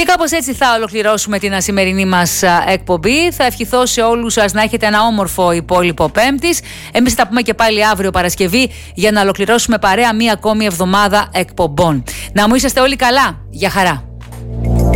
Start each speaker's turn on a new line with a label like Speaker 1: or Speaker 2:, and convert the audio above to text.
Speaker 1: κάπως έτσι θα ολοκληρώσουμε την σημερινή μας εκπομπή. Θα ευχηθώ σε όλους σας να έχετε ένα όμορφο υπόλοιπο Πέμπτης. Εμείς θα τα πούμε και πάλι αύριο Παρασκευή για να ολοκληρώσουμε παρέα μία ακόμη εβδομάδα εκπομπών. Να μου είσαστε όλοι καλά. Γεια χαρά.